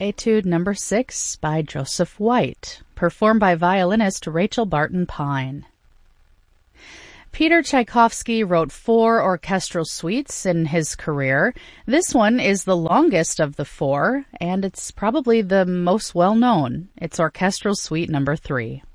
Etude number 6 by Joseph White, performed by violinist Rachel Barton Pine. Peter Tchaikovsky wrote 4 orchestral suites in his career. This one is the longest of the 4, and it's probably the most well-known. It's Orchestral Suite number 3.